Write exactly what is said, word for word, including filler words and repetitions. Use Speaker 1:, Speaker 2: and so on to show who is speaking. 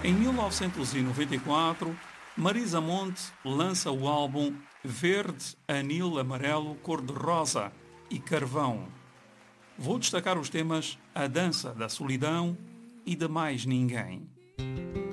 Speaker 1: Em mil novecentos e noventa e quatro, Marisa Monte lança o álbum Verde, Anil, Amarelo, Cor-de-Rosa e Carvão. Vou destacar os temas A Dança da Solidão e De Mais Ninguém.